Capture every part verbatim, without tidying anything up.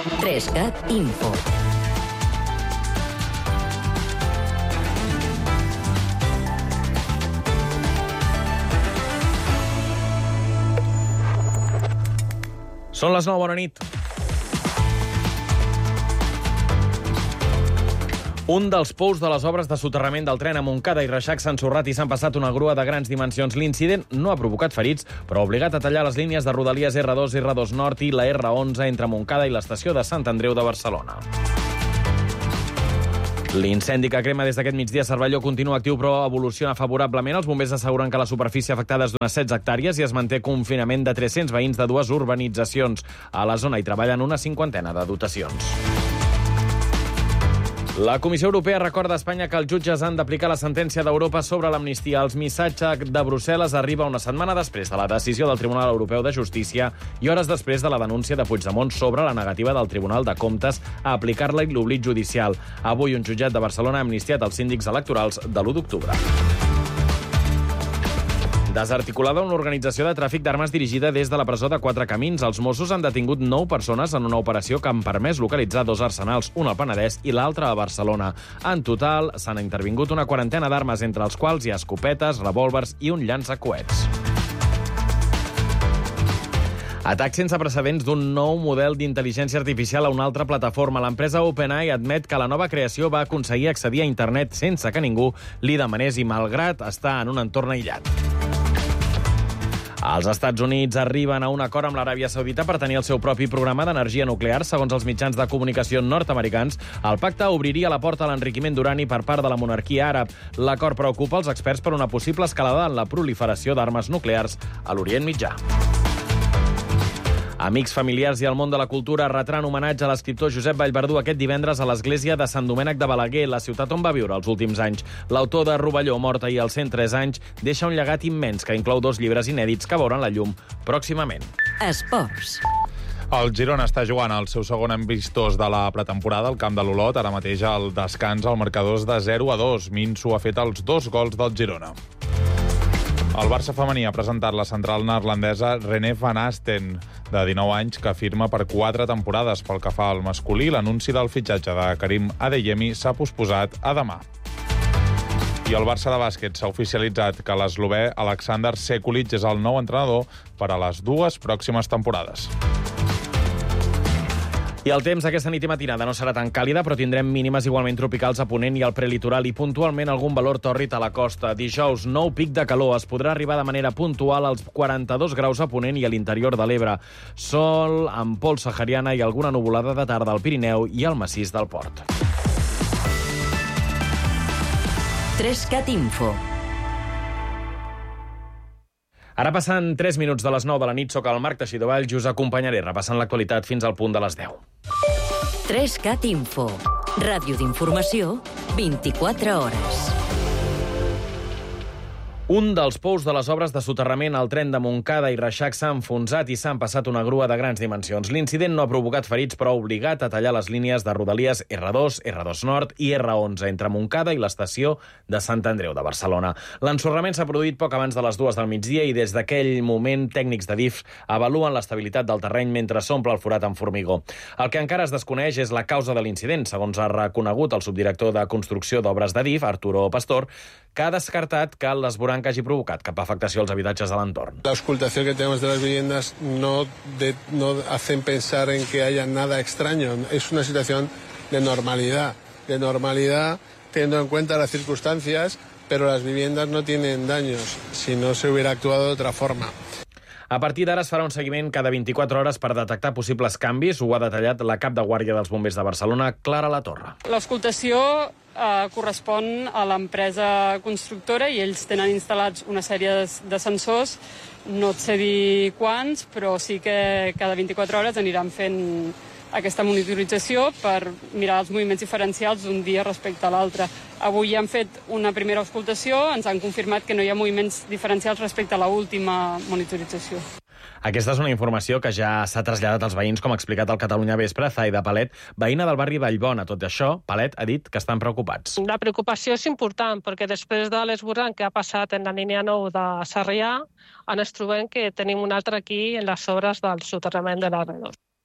Trescat Info. Són les nou, bona nit. Un dels pous de les obres de soterrament del tren a Montcada i Reixac s'ha ensorrat i s'han passat una grua de grans dimensions. L'incident no ha provocat ferits, però ha obligat a tallar les línies de rodalies erre dos, erre dos Nord i la erre onze entre Montcada i l'estació de Sant Andreu de Barcelona. L'incendi que crema des d'aquest migdia a Cervelló continua actiu, però evoluciona favorablement. Els bombers asseguren que la superfície afectada és d'unes setze hectàrees i es manté confinament de tres-cents veïns de dues urbanitzacions. A la zona hi treballen una cinquantena de dotacions. La Comissió Europea recorda a Espanya que els jutges han d'aplicar la sentència d'Europa sobre l'amnistia. El missatge de Brussel·les arriba una setmana després de la decisió del Tribunal Europeu de Justícia i hores després de la denúncia de Puigdemont sobre la negativa del Tribunal de Comptes a aplicar-la i l'oblit judicial. Avui un jutjat de Barcelona ha amnistiat els síndics electorals de l'u d'octubre. Desarticulada una organització de tràfic d'armes dirigida des de la presó de Quatre Camins. Els Mossos han detingut nou persones en una operació que han permès localitzar dos arsenals, un al Penedès i l'altre a Barcelona. En total, s'han intervingut una quarantena d'armes, entre els quals hi ha escopetes, revòlvers i un llançacoets. Atac sense precedents d'un nou model d'intel·ligència artificial a una altra plataforma. L'empresa OpenAI admet que la nova creació va aconseguir accedir a internet sense que ningú li demanés i malgrat estar en un entorn aïllat. Els Estats Units arriben a un acord amb l'Aràbia Saudita per tenir el seu propi programa d'energia nuclear. Segons els mitjans de comunicació nord-americans, el pacte obriria la porta a l'enriquiment d'urani per part de la monarquia àrab. L'acord preocupa els experts per una possible escalada en la proliferació d'armes nuclears a l'Orient Mitjà. Amics, familiars i el món de la cultura retran homenatge a l'escriptor Josep Vallverdú aquest divendres a l'església de Sant Domènec de Balaguer, la ciutat on va viure els últims anys. L'autor de Rovelló, mort ahir als cent tres anys, deixa un llegat immens que inclou dos llibres inèdits que veuran la llum pròximament. Esports. El Girona està jugant el seu segon ambistós de la pretemporada al camp de l'Olot. Ara mateix al descans el marcador és de zero a dos. Minso ha fet els dos gols del Girona. El Barça femení ha presentat la central neerlandesa René van Asten, de dinou anys, que firma per quatre temporades. Pel que fa al masculí, l'anunci del fitxatge de Karim Adeyemi s'ha posposat a demà. I el Barça de bàsquet s'ha oficialitzat que l'eslovè Aleksandar Sekulic és el nou entrenador per a les dues pròximes temporades. I el temps aquesta nit i matinada no serà tan càlida, però tindrem mínimes igualment tropicals a Ponent i al prelitoral i puntualment algun valor tòrrid a la costa. Dijous, nou pic de calor. Es podrà arribar de manera puntual als quaranta-dos graus a Ponent i a l'interior de l'Ebre. Sol amb pols sahariana i alguna nuvolada de tarda al Pirineu i al massís del Port. Trescat Info. Ara passen tres minuts de les nou de la nit, soc el Marc Teixidor-Valls i us acompanyaré repassant l'actualitat fins al punt de les deu. Trescat Info. Ràdio d'informació, vint-i-quatre hores. Un dels pous de les obres de soterrament al tren de Montcada i Reixac s'ha enfonsat i s'han passat una grua de grans dimensions. L'incident no ha provocat ferits, però ha obligat a tallar les línies de rodalies erre dos, erre dos Nord i erre onze entre Montcada i l'estació de Sant Andreu de Barcelona. L'ensorrament s'ha produït poc abans de les dues del migdia i des d'aquell moment tècnics de D I F avaluen l'estabilitat del terreny mentre s'omple el forat amb formigó. El que encara es desconeix és la causa de l'incident, segons ha reconegut el subdirector de construcció d'obres de D I F, Arturo Pastor, que ha descartat que l'esborrany que hagi provocat cap afectació als habitatges de l'entorn. La ocultación que tenemos de las viviendas no, de, no hacen pensar en que haya nada extraño. Es una situación de normalidad, de normalidad teniendo en cuenta las circunstancias, pero las viviendas no tienen daños si no se hubiera actuado de otra forma. A partir d'ara es farà un seguiment cada vint-i-quatre hores per detectar possibles canvis. Ho ha detallat la cap de guàrdia dels bombers de Barcelona, Clara Latorre. L'auscultació eh, correspon a l'empresa constructora i ells tenen instal·lats una sèrie de, de sensors. No et sé dir quants, però sí que cada vint-i-quatre hores aniran fent aquesta monitorització per mirar els moviments diferencials d'un dia respecte a l'altre. Avui han fet una primera auscultació, ens han confirmat que no hi ha moviments diferencials respecte a l'última monitorització. Aquesta és una informació que ja s'ha traslladat als veïns, com ha explicat el Catalunya Vespre, Zaida Palet, veïna del barri Vallbona. Tot i això, Palet ha dit que estan preocupats. La preocupació és important, perquè després de l'esborrany que ha passat en la línia nou de Sarrià, ens trobem que tenim un altre aquí en les obres del soterrament de l'erre dos.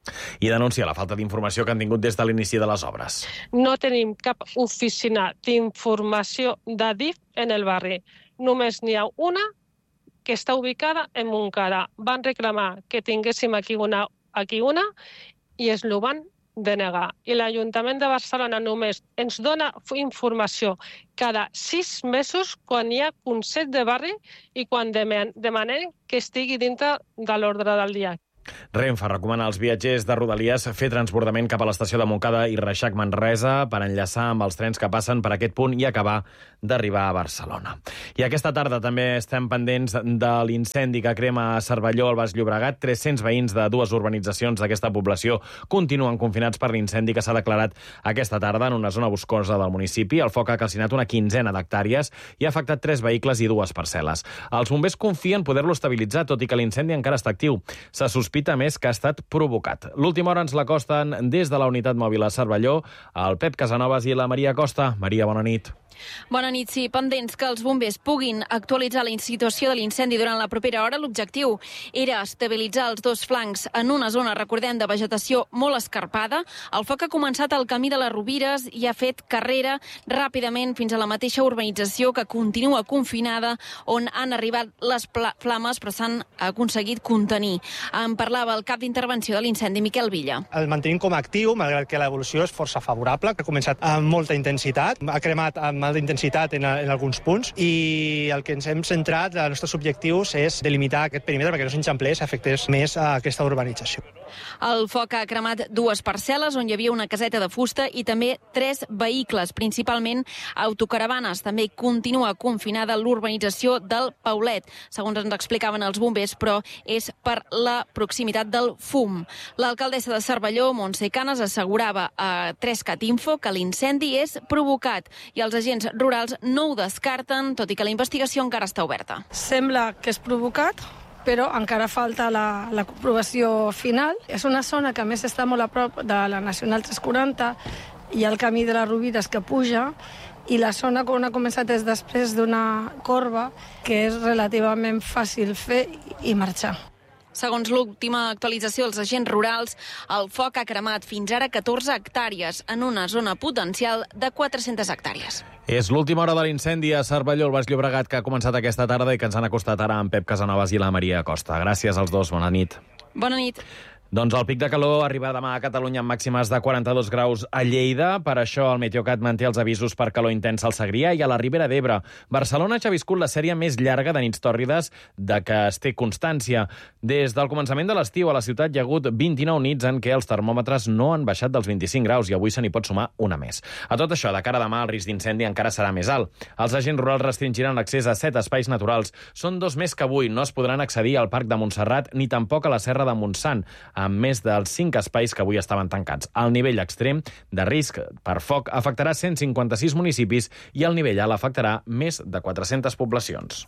I denuncia la falta d'informació que han tingut des de l'inici de les obres. No tenim cap oficina d'informació d'Adif en el barri. Només n'hi ha una que està ubicada en Montcada. Van reclamar que tinguéssim aquí una, aquí una i es lo van denegar. I l'Ajuntament de Barcelona només ens dona informació cada sis mesos quan hi ha Consell de Barri i quan demanem que estigui dintre de l'ordre del dia. Renfe recomana als viatgers de Rodalies fer transbordament cap a l'estació de Montcada i Reixac-Manresa per enllaçar amb els trens que passen per aquest punt i acabar d'arribar a Barcelona. I aquesta tarda també estem pendents de l'incendi que crema a Cervelló, al Baix Llobregat. tres-cents veïns de dues urbanitzacions d'aquesta població continuen confinats per l'incendi que s'ha declarat aquesta tarda en una zona boscosa del municipi. El foc ha calcinat una quinzena d'hectàrees i ha afectat tres vehicles i dues parcel·les. Els bombers confien poder-lo estabilitzar, tot i que l'incendi encara està actiu. Se sospita més que ha estat provocat. L'última hora ens l'acosten des de la unitat mòbil a Cervelló el Pep Casanovas i la Maria Costa. Maria, bona nit. Bona nit, sí. Pendents que els bombers puguin actualitzar la situació de l'incendi durant la propera hora. L'objectiu era estabilitzar els dos flancs en una zona, recordem, de vegetació molt escarpada. El foc ha començat al camí de les Rovires i ha fet carrera ràpidament fins a la mateixa urbanització que continua confinada, on han arribat les flames però s'han aconseguit contenir. En parlava el cap d'intervenció de l'incendi, Miquel Villa. El mantenim com a actiu, malgrat que l'evolució és força favorable, que ha començat amb molta intensitat, ha cremat amb alta intensitat en, en alguns punts, i el que ens hem centrat, els nostres objectius, és delimitar aquest perímetre perquè no s'enxamplés, afectés més a aquesta urbanització. El foc ha cremat dues parcel·les on hi havia una caseta de fusta i també tres vehicles, principalment autocaravanes. També continua confinada l'urbanització del Paulet, segons ens explicaven els bombers, però és per la proximitat del fum. L'alcaldessa de Cervelló, Montse Canes, assegurava a tres cat info que l'incendi és provocat i els agents rurals no ho descarten, tot i que la investigació encara està oberta. Sembla que és provocat, però encara falta la, la comprovació final. És una zona que a més està molt a prop de la Nacional tres quaranta, hi ha el camí de les Rovires que puja, i la zona on ha començat és després d'una corba que és relativament fàcil fer i marxar. Segons l'última actualització dels agents rurals, el foc ha cremat fins ara catorze hectàrees en una zona potencial de quatre-centes hectàrees. És l'última hora de l'incendi a Cervelló, al Baix Llobregat, que ha començat aquesta tarda i que ens han acostat ara amb Pep Casanovas i la Maria Costa. Gràcies als dos. Bona nit. Bona nit. Doncs el pic de calor arriba demà a Catalunya amb màximes de quaranta-dos graus a Lleida. Per això el Meteocat manté els avisos per calor intensa al Segrià i a la Ribera d'Ebre. Barcelona ja ha viscut la sèrie més llarga de nits tòrrides de què es té constància. Des del començament de l'estiu a la ciutat hi ha hagut vint-i-nou nits en què els termòmetres no han baixat dels vint-i-cinc graus i avui se n'hi pot sumar una més. A tot això, de cara a demà, el risc d'incendi encara serà més alt. Els agents rurals restringiran l'accés a set espais naturals. Són dos més que avui. No es podran accedir al Parc de Montserrat ni tampoc a la Serra de Montsant, amb més dels cinc espais que avui estaven tancats. El nivell extrem de risc per foc afectarà cent cinquanta-sis municipis i el nivell alt afectarà més de quatre-centes poblacions.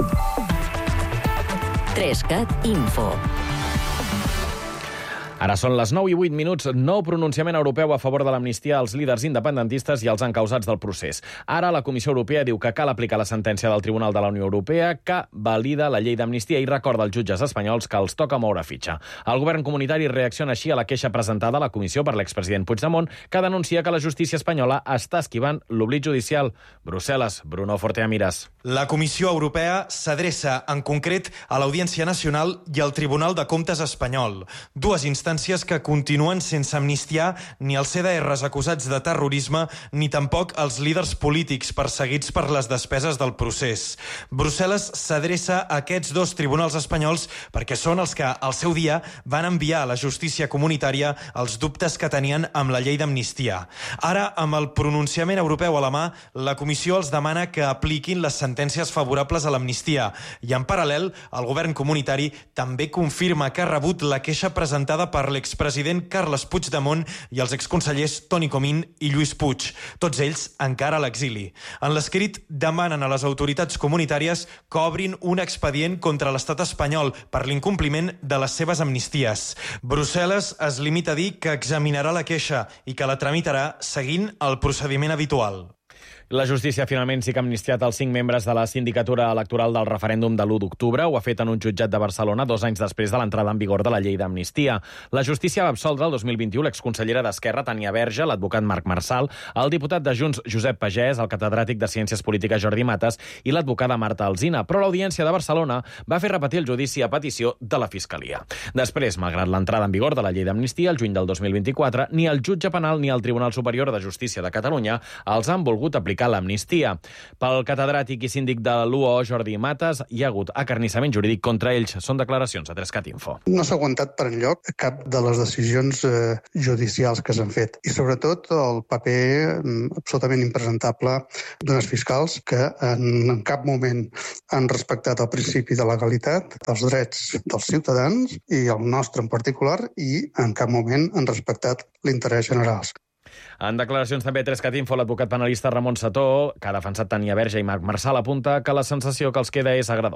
tres cat info. Ara són les nou i vuit minuts. Nou pronunciament europeu a favor de l'amnistia als líders independentistes i als encausats del procés. Ara la Comissió Europea diu que cal aplicar la sentència del Tribunal de la Unió Europea que valida la llei d'amnistia i recorda als jutges espanyols que els toca moure fitxa. El govern comunitari reacciona així a la queixa presentada a la Comissió per l'expresident Puigdemont, que denuncia que la justícia espanyola està esquivant l'oblit judicial. Brussel·les, Bruno Forteamiras. La Comissió Europea s'adreça en concret a l'Audiència Nacional i al Tribunal de Comptes espanyol, dues instàncies que continuen sense amnistiar ni els C D Rs acusats de terrorisme ni tampoc els líders polítics perseguits per les despeses del procés. Brussel·les s'adreça a aquests dos tribunals espanyols perquè són els que, al seu dia, van enviar a la justícia comunitària els dubtes que tenien amb la llei d'amnistia. Ara, amb el pronunciament europeu a la mà, la Comissió els demana que apliquin les sentències favorables a l'amnistia i, en paral·lel, el govern comunitari també confirma que ha rebut la queixa presentada per l'expresident Carles Puigdemont i els exconsellers Toni Comín i Lluís Puig, tots ells encara a l'exili. En l'escrit demanen a les autoritats comunitàries que obrin un expedient contra l'estat espanyol per l'incompliment de les seves amnisties. Brussel·les es limita a dir que examinarà la queixa i que la tramitarà seguint el procediment habitual. La justícia finalment sí que ha amnistiat els cinc membres de la sindicatura electoral del referèndum de l'u d'octubre. Ho ha fet en un jutjat de Barcelona dos anys després de l'entrada en vigor de la llei d'amnistia. La justícia va absoldre el dos mil vint-i-u l'exconsellera d'Esquerra, Tània Verge, l'advocat Marc Marsal, el diputat de Junts, Josep Pagès, el catedràtic de Ciències Polítiques, Jordi Matas, i l'advocada Marta Alsina. Però l'Audiència de Barcelona va fer repetir el judici a petició de la Fiscalia. Després, malgrat l'entrada en vigor de la llei d'amnistia, el juny del dos mil vint-i-quatre, ni el jutge penal ni el Tribunal Superior de Justícia de Catalunya els han volgut aplicar l'amnistia. Pel catedràtic i síndic de l'U O, Jordi Matas, hi ha hagut acarnissament jurídic contra ells. Són declaracions a Trescat Info. No s'ha aguantat per enlloc cap de les decisions eh, judicials que s'han fet. I sobretot el paper mm, absolutament impresentable d'unes fiscals que en, en cap moment han respectat el principi de legalitat, dels drets dels ciutadans i el nostre en particular, i en cap moment han respectat l'interès general. En declaracions també a Trescat Info, l'advocat penalista Ramon Sató, que ha defensat Tània Verge i Marc Marsal, apunta que la sensació que els queda és agradable.